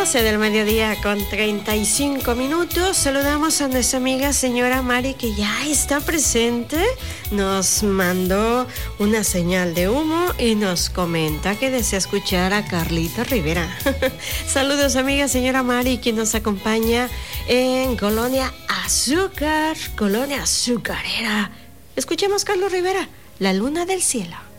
12 del mediodía con 35 minutos. Saludamos a nuestra amiga señora Mari, que ya está presente. Nos mandó una señal de humo y nos comenta que desea escuchar a Carlita Rivera. Saludos, amiga señora Mari, quien nos acompaña en Colonia Azúcar, Colonia Azucarera. Escuchemos Carlos Rivera, La Luna del Cielo.